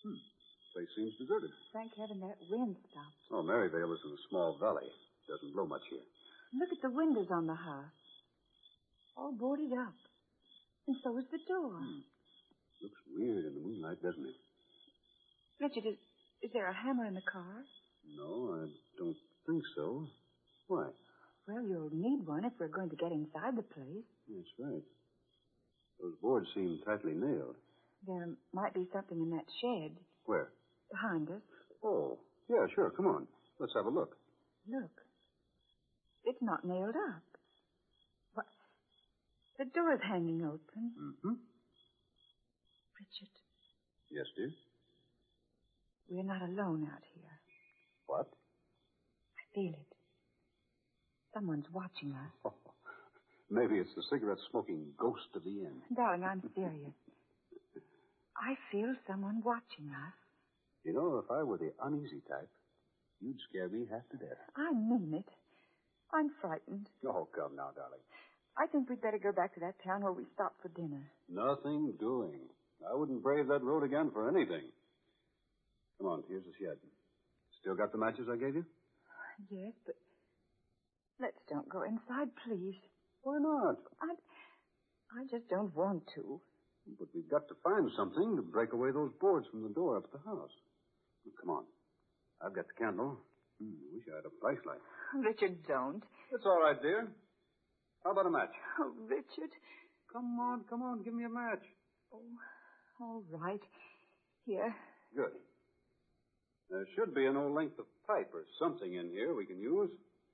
Place seems deserted. Thank heaven that wind stopped. Oh, Maryvale is in a small valley. Doesn't blow much here. Look at the windows on the house. All boarded up. And so is the door. Looks weird in the moonlight, doesn't it? Richard, is there a hammer in the car? No, I don't think so. Why? Well, you'll need one if we're going to get inside the place. That's right. Those boards seem tightly nailed. There might be something in that shed. Where? Behind us. Oh, yeah, sure. Come on. Let's have a look. Look. It's not nailed up. What? The door's hanging open. Mm-hmm. Richard. Yes, dear? We're not alone out here. What? I feel it. Someone's watching us. Maybe it's the cigarette-smoking ghost of the inn. Darling, I'm serious. I feel someone watching us. You know, if I were the uneasy type, you'd scare me half to death. I mean it. I'm frightened. Oh, come now, darling. I think we'd better go back to that town where we stopped for dinner. Nothing doing. I wouldn't brave that road again for anything. Come on, here's the shed. Still got the matches I gave you? Yes, but let's don't go inside, please. Why not? I just don't want to. But we've got to find something to break away those boards from the door up at the house. Well, come on. I've got the candle. Wish I had a flashlight. Richard, don't. It's all right, dear. How about a match? Oh, Richard. Come on. Give me a match. Oh, all right. Here. Good. There should be an old length of pipe or something in here we can use.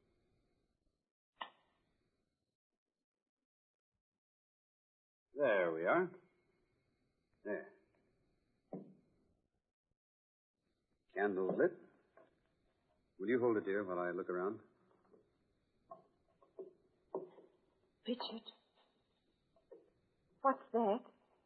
There we are. There. Candle lit. Will you hold it, dear, while I look around? Richard. What's that?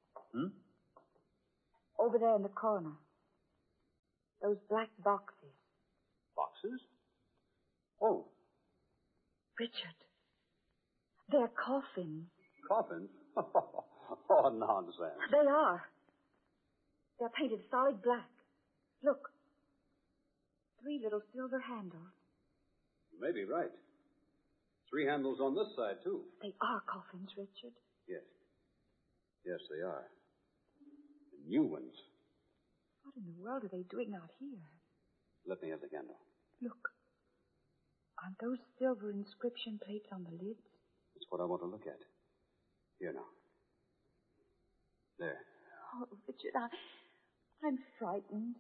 Over there in the corner. Those black boxes. Boxes? Oh. Richard. They're coffins. Coffins? Oh, nonsense. They are. They're painted solid black. Look. 3 little silver handles. You may be right. 3 handles on this side, too. They are coffins, Richard. Yes. Yes, they are. The new ones. What in the world are they doing out here? Let me have the candle. Look. Aren't those silver inscription plates on the lids? That's what I want to look at. Here now. There. Oh, Richard, I'm frightened.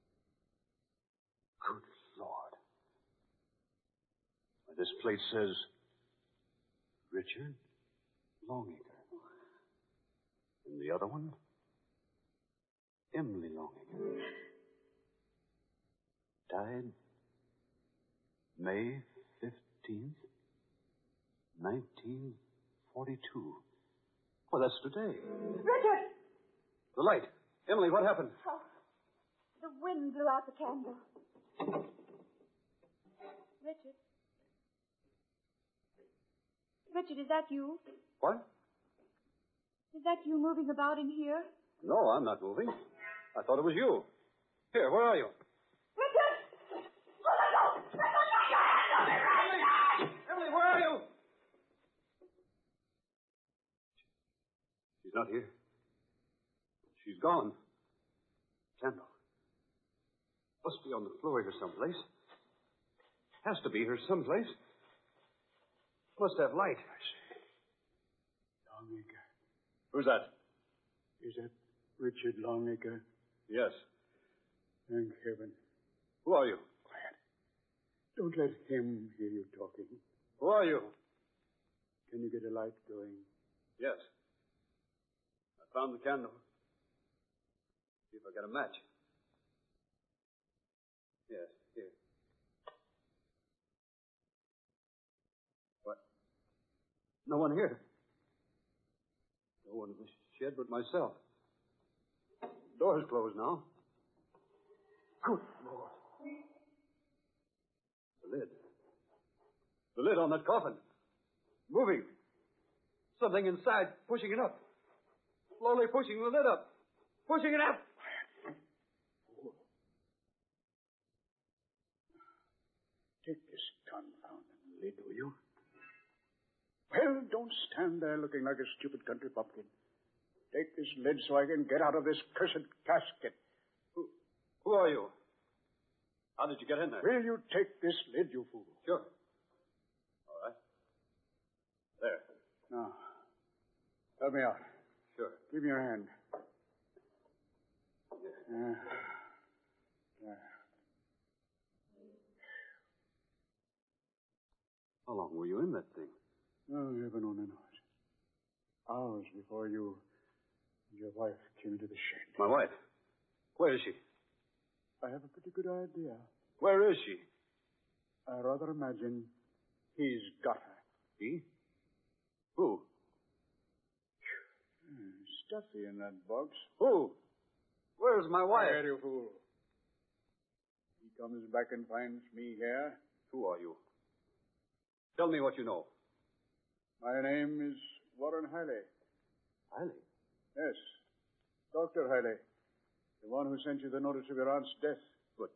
Good Lord. This plate says Richard Longacre. And the other one? Emily Longacre. Died May 15th, 1942. Well, that's today. Richard! The light. Emily, what happened? Oh, the wind blew out the candle. Richard? Richard, is that you? What? Is that you moving about in here? No, I'm not moving. I thought it was you. Here, where are you? Richard! Emily, where are you? She's not here. She's gone. Candle. Must be on the floor here someplace. Has to be here someplace. Must have light. Longacre. Who's that? Is that Richard Longacre? Yes. Thank heaven. Who are you? Quiet. Don't let him hear you talking. Who are you? Can you get a light going? Yes. I found the candle. See if I got a match. Yes, here. What? No one here. No one in the shed but myself. The door's closed now. Good Lord. The lid. The lid on that coffin. Moving. Something inside pushing it up. Slowly pushing the lid up. Pushing it up. Take this confounded lid, will you? Well, don't stand there looking like a stupid country bumpkin. Take this lid so I can get out of this cursed casket. Who are you? How did you get in there? Will you take this lid, you fool? Sure. All right. There. Now, help me out. Sure. Give me your hand. Yeah. There. How long were you in that thing? Oh, heaven only knows. Hours before you and your wife came into the shed. My wife? Where is she? I have a pretty good idea. Where is she? I rather imagine he's got her. He? Who? Stuffy in that box. Who? Where's my wife? Quiet, you fool. He comes back and finds me here. Who are you? Tell me what you know. My name is Warren Hiley. Hiley? Yes. Dr. Hiley. The one who sent you the notice of your aunt's death. But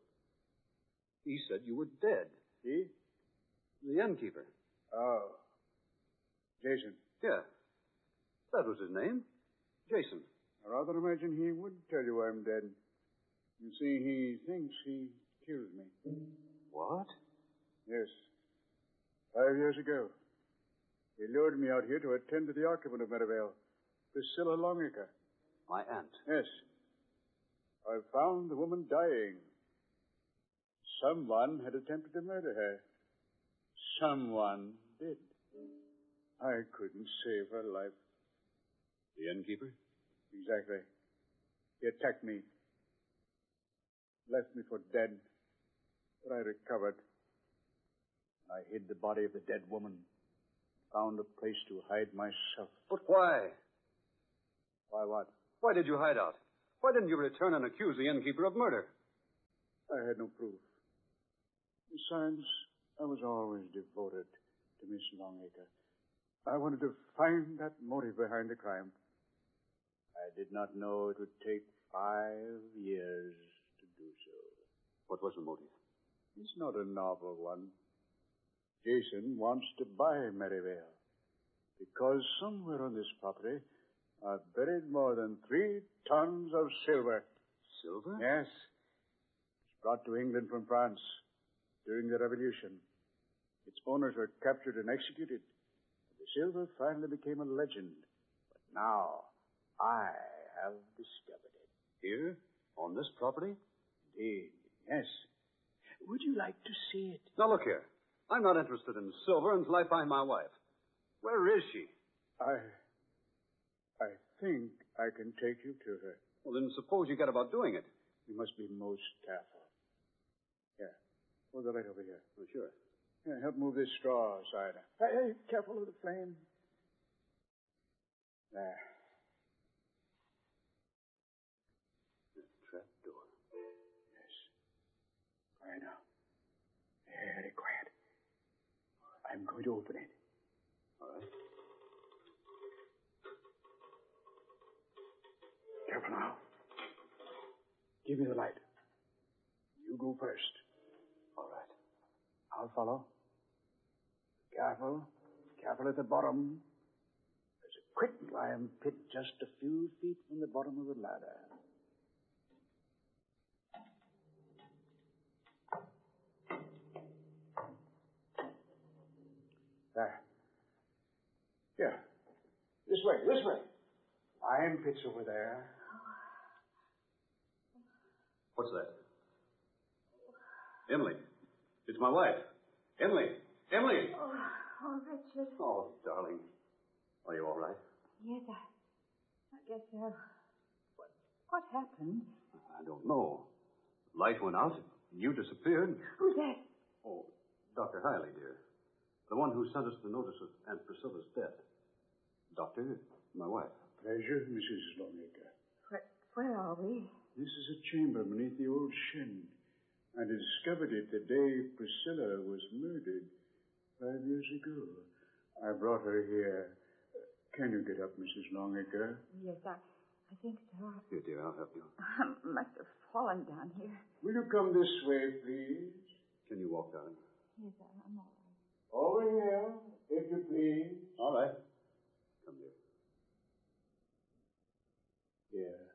he said you were dead. He? The innkeeper. Oh. Jason. Yeah. That was his name. Jason. I rather imagine he would tell you I'm dead. You see, he thinks he killed me. What? Yes. 5 years ago. He lured me out here to attend to the occupant of Merivale, Priscilla Longacre. My aunt. Yes. I found the woman dying. Someone had attempted to murder her. Someone did. I couldn't save her life. The innkeeper? Exactly. He attacked me. Left me for dead. But I recovered. I hid the body of the dead woman. Found a place to hide myself. But why? Why what? Why did you hide out? Why didn't you return and accuse the innkeeper of murder? I had no proof. Besides, I was always devoted to Miss Longacre. I wanted to find that motive behind the crime. I did not know it would take 5 years to do so. What was the motive? It's not a novel one. Jason wants to buy Merivale because somewhere on this property are buried more than 3 tons of silver. Silver? Yes. It's brought to England from France during the Revolution. Its owners were captured and executed. The silver finally became a legend. But now, I have discovered it. Here? On this property? Indeed, yes. Would you like to see it? Now, look here. I'm not interested in silver until I find my wife. Where is she? I think I can take you to her. Well, then suppose you get about doing it. You must be most careful. Here. Hold the light over here. Oh, sure. Here, help move this straw aside. Hey, careful with the flame. There. Trap door. Yes. Quiet now. Very quiet. I'm going to open it. All right. Careful now. Give me the light. You go first. All right. I'll follow. Careful. Careful at the bottom. There's a quicklime pit just a few feet from the bottom of the ladder. There. Here. This way, this way. Iron pit's over there. What's that? Emily. It's my wife. Emily. Emily! Oh, Richard. Oh, darling. Are you all right? Yes, I guess so. What happened? I don't know. Light went out, and you disappeared. Who's that? Oh, Dr. Hiley, dear. The one who sent us the notice of Aunt Priscilla's death. Doctor, my wife. Pleasure, Mrs. Longacre. Where are we? This is a chamber beneath the old shed. I discovered it the day Priscilla was murdered 5 years ago. I brought her here. Can you get up, Mrs. Longacre? Yes, I think so. Here, dear, I'll help you. I must have fallen down here. Will you come this way, please? Can you walk, darling? Yes, I'm all right. Over here, if you please. All right. Come here. Here.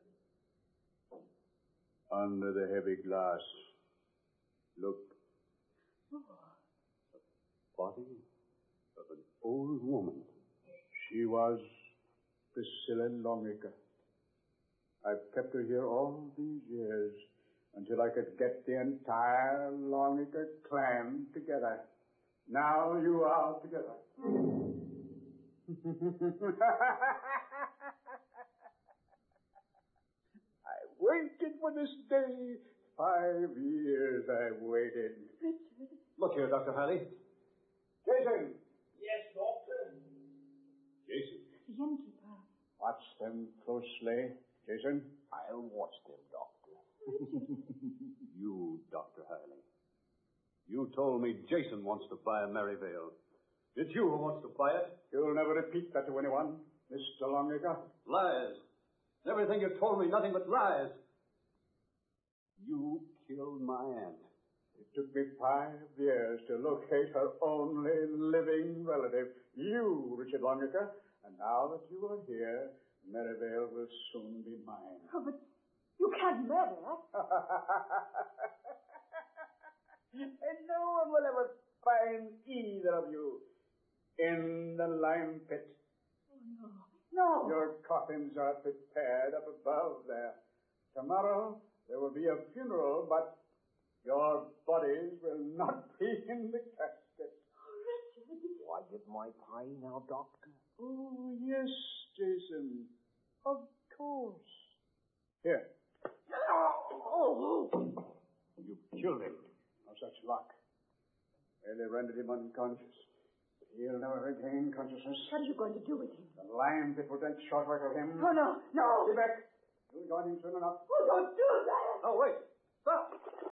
Under the heavy glass. Look. The body of an old woman. She was Priscilla Longacre. I've kept her here all these years until I could get the entire Longacre clan together. Now you are together. I waited for this day. 5 years I've waited. Richard. Look here, Dr. Haley. Jason! Yes, Doctor. Jason. The innkeeper. Watch them closely. Jason? I'll watch them, Doctor. You, Dr. Haley. You told me Jason wants to buy Maryvale. It's you who wants to buy it. You'll never repeat that to anyone, Mr. Longacre. Lies. Everything you told me, nothing but lies. You killed my aunt. It took me 5 years to locate her only living relative, you, Richard Longacre. And now that you are here, Maryvale will soon be mine. Oh, but you can't murder her. And no one will ever find either of you in the lime pit. Oh, no. No. Your coffins are prepared up above there. Tomorrow there will be a funeral, but your bodies will not be in the casket. Richard. Do I get my pie now, Doctor? Oh, yes, Jason. Of course. Here. Oh. You killed him. No such luck. Merely rendered him unconscious. But he'll never regain consciousness. What are you going to do with him? The lime pit will take short work of him. Oh, no. No. Get back. You'll join him soon enough. Oh, don't do that. Oh, wait. Stop.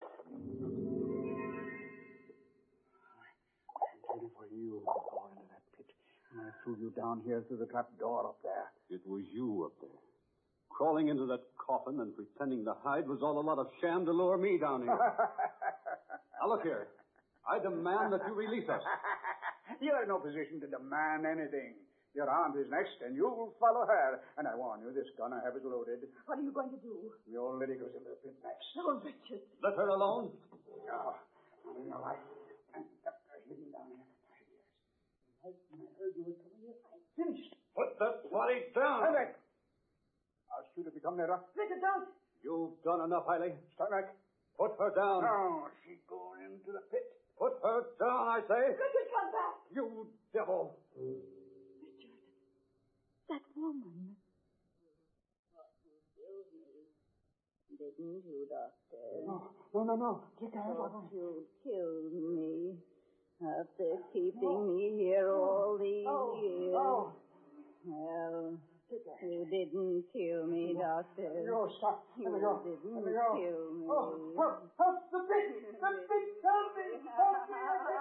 I waited for you to fall into that pit. And I threw you down here through the trap door up there. It was you up there. Crawling into that coffin and pretending to hide was all a lot of sham to lure me down here. Now, look here. I demand that you release us. You're in no position to demand anything. Your aunt is next, and you'll follow her. And I warn you, this gun I have is loaded. What are you going to do? The old lady goes into the pit next. Oh, Richard. Let her alone. Oh, I'm in your life. And hidden down here for 5 years. When I heard you were coming here, I finished. Put that body down. Stand back. I'll shoot if you come nearer. Richard, don't. You've done enough, Haley. Stand back. Put her down. No, she's going into the pit. Put her down, I say. Richard, come back. You devil. Richard. That woman. Didn't you, Doctor? No. Take her. Thought you'd kill me after keeping me here all these years. Oh. Well, you didn't kill me, Doctor. No, stop. You Let me go. didn't Let me go. kill me. Oh, help, the pit! The pit! Help me! Help me!